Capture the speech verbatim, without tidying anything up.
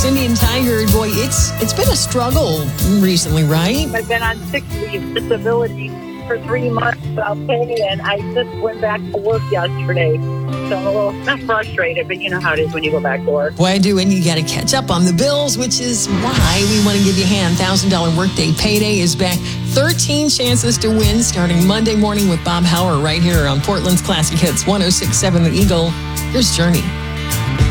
Indian Tiger, boy, it's it's been a struggle recently, right? I've been on sick leave disability for three months without pay, and I just went back to work yesterday. So I'm a little not frustrated, but you know how it is when you go back to work. Boy, I do, and you got to catch up on the bills, which is why we want to give you a hand. one thousand dollars Workday Payday is back. thirteen chances to win starting Monday morning with Bob Hauer right here on Portland's Classic Hits one oh six point seven The Eagle. Here's Journey.